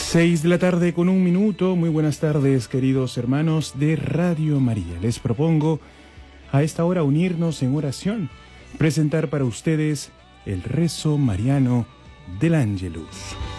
6 de la tarde con 1 minuto. Muy buenas tardes, queridos hermanos de Radio María. Les propongo a esta hora unirnos en oración, presentar para ustedes el rezo mariano del Ángelus.